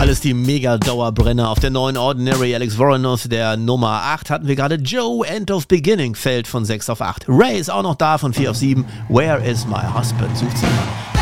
Alles die Mega-Dauerbrenner auf der neuen Ordinary. Alex Warren aus der Nummer 8 hatten wir gerade. Joe, End of Beginning, fällt von 6 auf 8. Ray ist auch noch da von 4 auf 7. Where is my husband? Sucht sie immer noch.